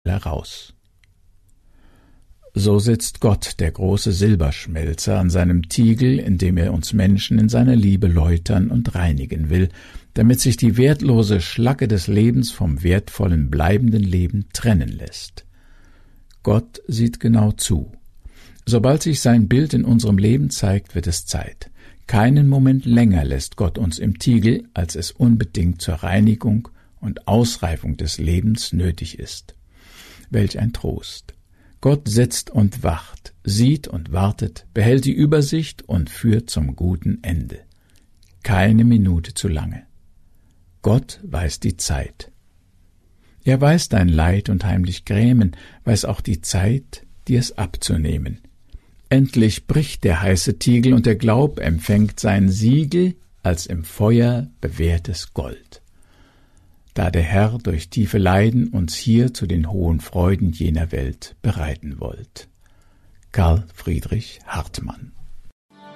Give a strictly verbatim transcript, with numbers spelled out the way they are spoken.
heraus. So sitzt Gott, der große Silberschmelzer, an seinem Tiegel, in dem er uns Menschen in seiner Liebe läutern und reinigen will, damit sich die wertlose Schlacke des Lebens vom wertvollen, bleibenden Leben trennen lässt. Gott sieht genau zu. Sobald sich sein Bild in unserem Leben zeigt, wird es Zeit. Keinen Moment länger lässt Gott uns im Tiegel, als es unbedingt zur Reinigung und Ausreifung des Lebens nötig ist. Welch ein Trost! Gott sitzt und wacht, sieht und wartet, behält die Übersicht und führt zum guten Ende. Keine Minute zu lange. Gott weiß die Zeit. Er weiß dein Leid und heimlich Grämen, weiß auch die Zeit, dir es abzunehmen. Endlich bricht der heiße Tiegel und der Glaub empfängt sein Siegel als im Feuer bewährtes Gold. Da der Herr durch tiefe Leiden uns hier zu den hohen Freuden jener Welt bereiten wollt. Karl Friedrich Hartmann.